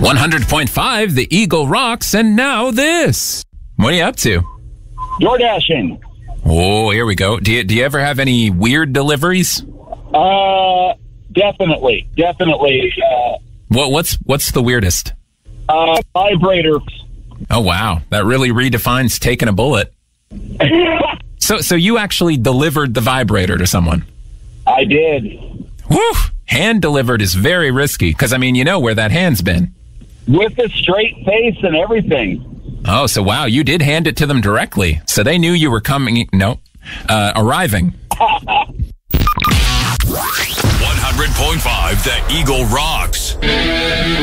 100.5, the Eagle rocks, and now this. What are you up to? Door dashing. Oh, here we go. Do you ever have any weird deliveries? Definitely. What's the weirdest? Vibrator. Oh, wow. That really redefines taking a bullet. So you actually delivered the vibrator to someone? I did. Woo! Hand delivered is very risky, because, I mean, you know where that hand's been. With a straight face and everything. Oh, so wow, you did hand it to them directly. So they knew you were arriving. 100.5, the Eagle rocks.